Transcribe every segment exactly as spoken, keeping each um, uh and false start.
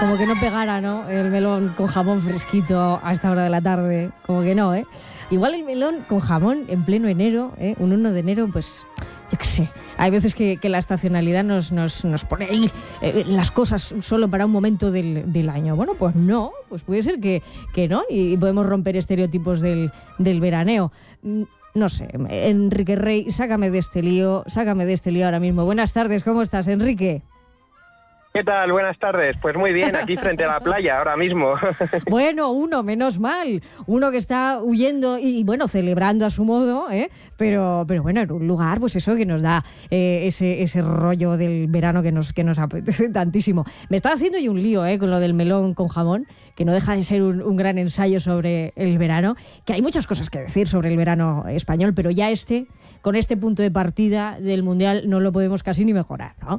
como que no pegara, ¿no? El melón con jamón fresquito a esta hora de la tarde, como que no, ¿eh? Igual el melón con jamón en pleno enero, ¿eh? Un uno de enero, pues, yo qué sé. Hay veces que, que la estacionalidad nos, nos, nos pone ahí eh, las cosas solo para un momento del, del año. Bueno, pues no, pues puede ser que, que no, y podemos romper estereotipos del, del veraneo. No sé, Enrique Rey, sácame de este lío, sácame de este lío ahora mismo. Buenas tardes, ¿cómo estás, Enrique? ¿Qué tal? Buenas tardes. Pues muy bien, aquí frente a la playa ahora mismo. Bueno, uno, menos mal. Uno que está huyendo y, y bueno, celebrando a su modo, ¿eh? Pero, pero bueno, en un lugar, pues eso, que nos da eh, ese, ese rollo del verano que nos, que nos apetece tantísimo. Me está haciendo yo un lío, ¿eh? Con lo del melón con jamón, que no deja de ser un, un gran ensayo sobre el verano, que hay muchas cosas que decir sobre el verano español, pero ya este, con este punto de partida del Mundial, no lo podemos casi ni mejorar, ¿no?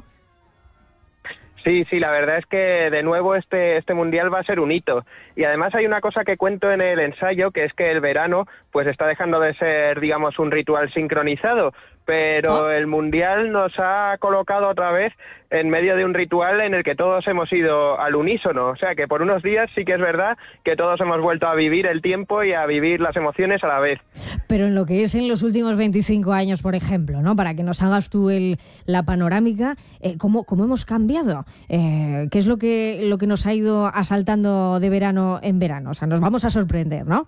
Sí, sí, la verdad es que de nuevo este, este Mundial va a ser un hito. Y además hay una cosa que cuento en el ensayo, que es que el verano pues está dejando de ser, digamos, un ritual sincronizado, pero el Mundial nos ha colocado otra vez en medio de un ritual en el que todos hemos ido al unísono. O sea que por unos días sí que es verdad que todos hemos vuelto a vivir el tiempo y a vivir las emociones a la vez. Pero en lo que es en los últimos veinticinco años, por ejemplo, ¿no? Para que nos hagas tú el, la panorámica, eh, ¿cómo, ¿cómo hemos cambiado? Eh, ¿Qué es lo que, lo que nos ha ido asaltando de verano en verano? O sea, nos vamos a sorprender, ¿no?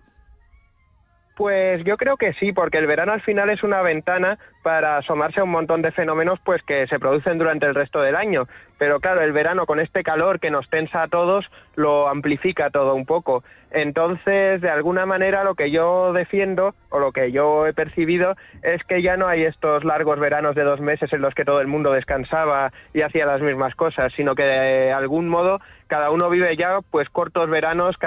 Pues yo creo que sí, porque el verano al final es una ventana para asomarse a un montón de fenómenos pues que se producen durante el resto del año. Pero claro, el verano con este calor que nos tensa a todos lo amplifica todo un poco. Entonces, de alguna manera, lo que yo defiendo o lo que yo he percibido es que ya no hay estos largos veranos de dos meses en los que todo el mundo descansaba y hacía las mismas cosas, sino que de algún modo cada uno vive ya pues cortos veranos